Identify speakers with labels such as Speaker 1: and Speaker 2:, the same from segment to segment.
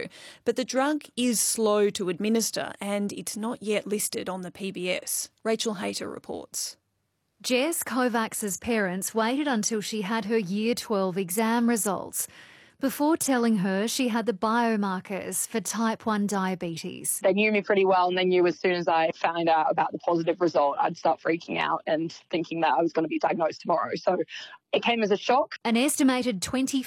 Speaker 1: but the drug is slow to administer and it's not yet listed on the PBS. Rachel Hayter reports.
Speaker 2: Jess Kovacs's parents waited until she had her Year 12 exam results before telling her she had the biomarkers for type 1 diabetes.
Speaker 3: They knew me pretty well, and they knew as soon as I found out about the positive result, I'd start freaking out and thinking that I was going to be diagnosed tomorrow. So it came as a shock.
Speaker 2: An estimated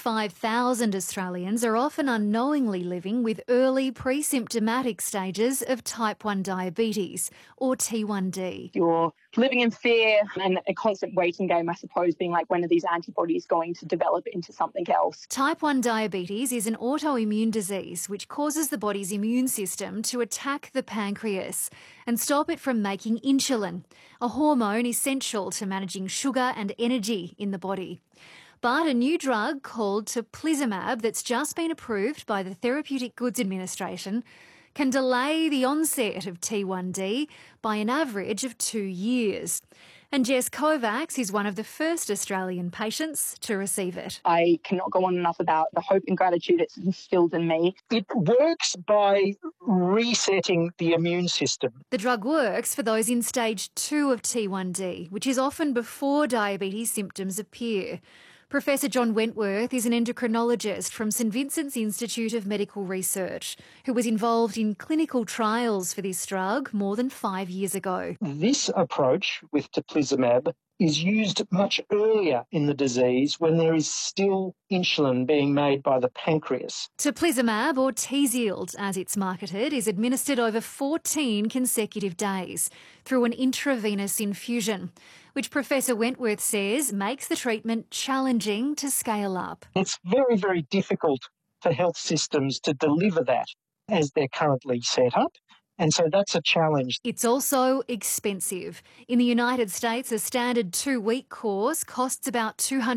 Speaker 2: 25,000 Australians are often unknowingly living with early pre-symptomatic stages of type 1 diabetes, or T1D.
Speaker 3: You're living in fear and a constant waiting game, I suppose, being like, when are these antibodies going to develop into something else?
Speaker 2: Type 1 diabetes is an autoimmune disease which causes the body's immune system to attack the pancreas and stop it from making insulin, a hormone essential to managing sugar and energy in the body. But a new drug called teplizumab that's just been approved by the Therapeutic Goods Administration can delay the onset of T1D by an average of 2 years. And Jess Kovacs is one of the first Australian patients to receive it.
Speaker 3: I cannot go on enough about the hope and gratitude it's instilled in me.
Speaker 4: It works by resetting the immune system.
Speaker 2: The drug works for those in stage 2 of T1D, which is often before diabetes symptoms appear. Professor John Wentworth is an endocrinologist from St Vincent's Institute of Medical Research who was involved in clinical trials for this drug more than 5 years ago.
Speaker 4: This approach with teplizumab is used much earlier in the disease when there is still insulin being made by the pancreas.
Speaker 2: Teplizumab, or Tzield as it's marketed, is administered over 14 consecutive days through an intravenous infusion, which Professor Wentworth says makes the treatment challenging to scale up.
Speaker 4: It's very, very difficult for health systems to deliver that as they're currently set up. And so that's a challenge.
Speaker 2: It's also expensive. In the United States, a standard 2-week course costs about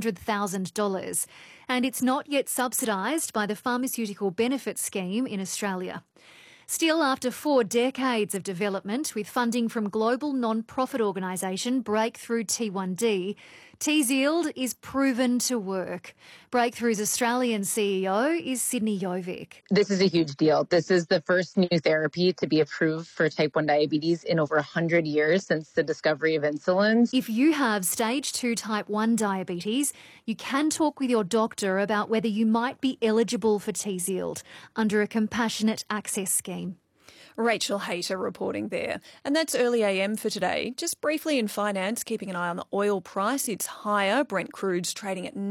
Speaker 2: $200,000, and it's not yet subsidised by the Pharmaceutical Benefits Scheme in Australia. Still, after 4 decades of development with funding from global non-profit organisation Breakthrough T1D, Tzield is proven to work. Breakthrough's Australian CEO is Sydney Jovic.
Speaker 5: This is a huge deal. This is the first new therapy to be approved for type 1 diabetes in over 100 years since the discovery of insulin.
Speaker 2: If you have stage 2 type 1 diabetes, you can talk with your doctor about whether you might be eligible for Tzield under a compassionate access scheme.
Speaker 1: Rachel Hayter reporting there. And that's Early AM for today. Just briefly in finance, keeping an eye on the oil price. It's higher. Brent crude's trading at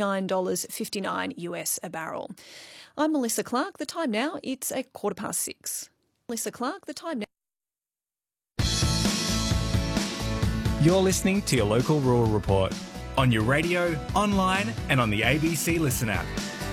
Speaker 1: $99.59 US a barrel. I'm Melissa Clark. The time now, it's 6:15. Melissa Clark, the time now.
Speaker 6: You're listening to your local rural report on your radio, online and on the ABC Listen app.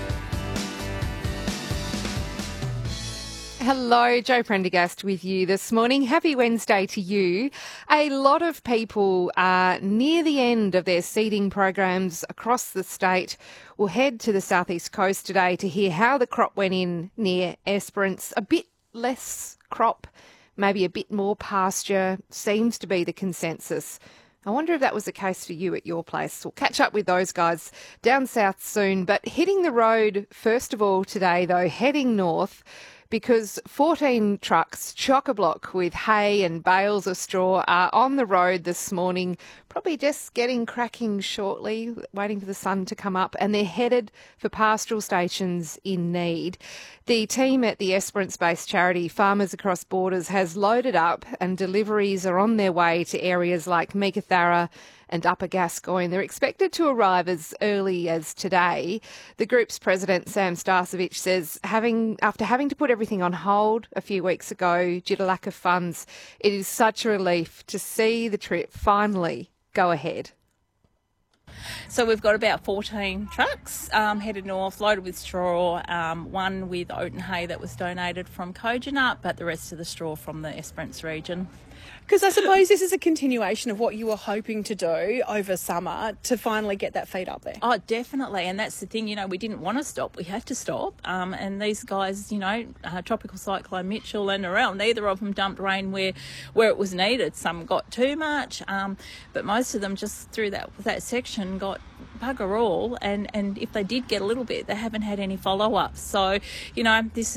Speaker 7: Hello, Jo Prendergast with you this morning. Happy Wednesday to you. A lot of people are near the end of their seeding programs across the state. Will head to the southeast coast today to hear how the crop went in near Esperance. A bit less crop, maybe a bit more pasture, seems to be the consensus. I wonder if that was the case for you at your place. We'll catch up with those guys down south soon. But hitting the road, first of all today, though, heading north, because 14 trucks, chock-a-block with hay and bales of straw, are on the road this morning, probably just getting cracking shortly, waiting for the sun to come up, and they're headed for pastoral stations in need. The team at the Esperance-based charity Farmers Across Borders has loaded up, and deliveries are on their way to areas like Meekatharra and Upper Gascoyne. They're expected to arrive as early as today. The group's president, Sam Starcevich, says after having to put everything on hold a few weeks ago due to lack of funds, it is such a relief to see the trip finally go ahead.
Speaker 8: So we've got about 14 trucks headed north, loaded with straw, one with oat and hay that was donated from Kojonup, but the rest of the straw from the Esperance region.
Speaker 9: Because I suppose this is a continuation of what you were hoping to do over summer to finally get that feed up there.
Speaker 8: Oh, definitely. And that's the thing, we didn't want to stop. We had to stop. And these guys, Tropical Cyclone Mitchell and around, neither of them dumped rain where it was needed. Some got too much, but most of them just through that section got bugger all. And if they did get a little bit, they haven't had any follow-up. So, this